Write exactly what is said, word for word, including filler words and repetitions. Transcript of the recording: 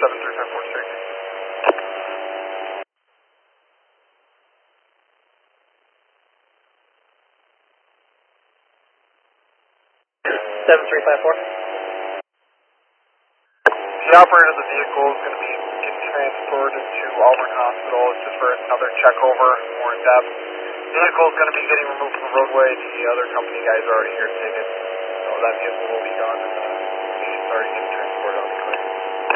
seven three five four six. seven three five four. The operator of the vehicle is going to be getting transported to Auburn Hospital. It's just for another check over, more in depth. The vehicle is going to be getting removed from the roadway. The other company guys are already here to take it. So that vehicle will be gone. Uh, we should start